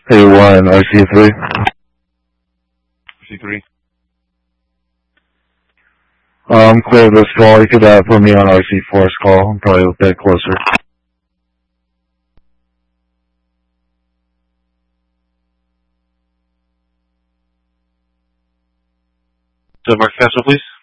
Hey, 1, RC3. C3. I'm clear of this call. You could put me on RC4's call. I'm probably a bit closer. Mark Castle, please.